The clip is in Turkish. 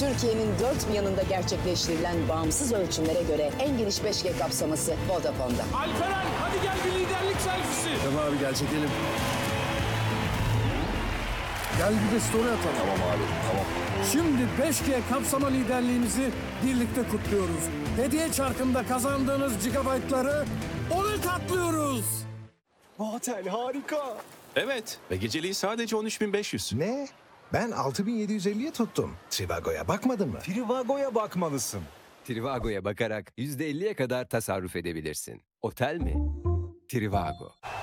Türkiye'nin dört bir yanında gerçekleştirilen bağımsız ölçümlere göre en geniş 5G kapsaması Vodafone'da. Alperen hadi gel bir liderlik selfisi. Tamam abi gel çekelim. Gel bir de story atalım. Tamam abi, tamam. Şimdi 5G kapsama liderliğimizi birlikte kutluyoruz. Hediye çarkında kazandığınız gigabaytları 10'a katlıyoruz. Bu otel harika. Evet ve geceliği sadece 13.500. Ne? Ben 6750'ye tuttum. Trivago'ya bakmadın mı? Trivago'ya bakmalısın. Trivago'ya bakarak %50'ye kadar tasarruf edebilirsin. Otel mi? Trivago.